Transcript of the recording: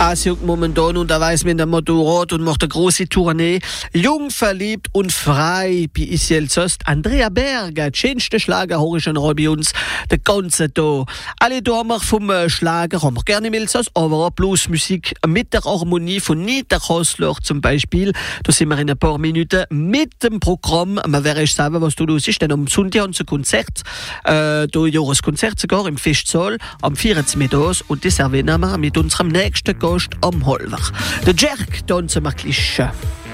Asien momentan unterwegs mit dem Motorrad und macht eine große Tournee. Jung, verliebt und frei, wie ist jetzt Andrea Berger, die schönste Schlager, höre ich schon bei uns, der ganze Tag. Alle Damen vom Schlager haben wir gerne im Elsass, aber auch Bluesmusik mit der Harmonie von Nita Kostler zum Beispiel. Da sind wir in ein paar Minuten mit dem Programm. Man wäre selber, was du los ist, denn am Sonntag haben sie ein Konzert, da Jahreskonzert sogar im Festsaal am 14. Mittags und das erwähnen wir mit unserem nächsten Gast am Holwer. Der Jerk, tanzen wir gleich.